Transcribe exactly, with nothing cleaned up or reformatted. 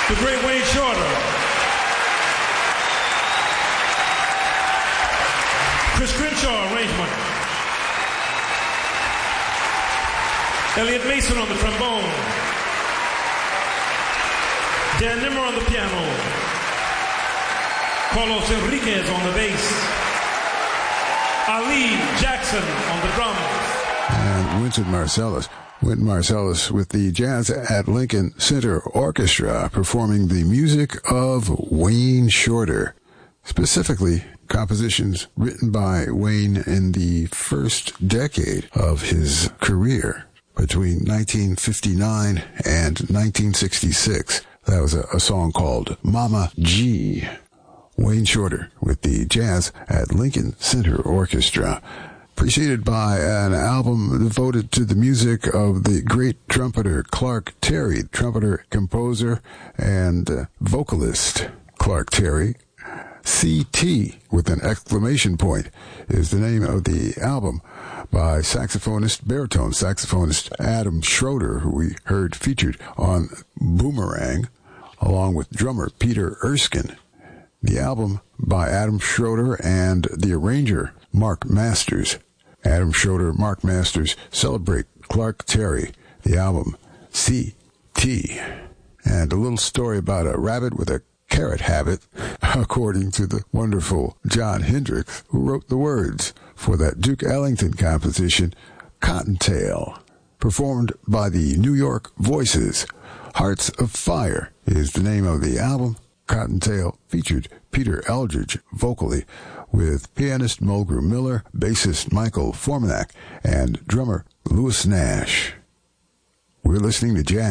the great Wayne Shorter, Chris Crenshaw arrangement, Elliot Mason on the trombone, Dan Nimmer on the piano, Carlos Enriquez on the bass, Ali Jackson on the drums, and Wynton Marsalis. Wynton Marsalis with the Jazz at Lincoln Center Orchestra performing the music of Wayne Shorter, specifically compositions written by Wayne in the first decade of his career, between nineteen fifty-nine and nineteen sixty-six. That was a, a song called Mama G. Wayne Shorter with the Jazz at Lincoln Center Orchestra, preceded by an album devoted to the music of the great trumpeter Clark Terry, trumpeter, composer, and uh, vocalist Clark Terry. C T with an exclamation point is the name of the album, by saxophonist, baritone saxophonist Adam Schroeder, who we heard featured on Boomerang, along with drummer Peter Erskine. The album by Adam Schroeder and the arranger Mark Masters. Adam Schroeder, Mark Masters celebrate Clark Terry. The album C T. And a little story about a rabbit with a carrot habit, according to the wonderful John Hendricks, who wrote the words for that Duke Ellington composition, Cottontail, performed by the New York Voices. Hearts of Fire is the name of the album. Cottontail featured Peter Eldridge vocally, with pianist Mulgrew Miller, bassist Michael Formanek, and drummer Louis Nash. We're listening to Jazz